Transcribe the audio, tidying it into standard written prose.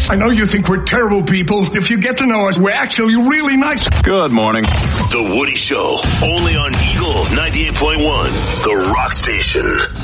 I know you think we're terrible people. If you get to know us, we're actually really nice. Good morning. The Woody Show, only on Eagle 98.1, the rock station.